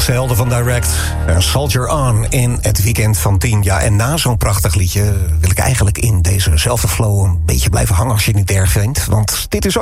grootste helden van Direct. Soldier On in het weekend van 10. Ja, en na zo'n prachtig liedje wil ik eigenlijk in dezezelfde flow een beetje blijven hangen als je het niet erg vindt. Want dit is ook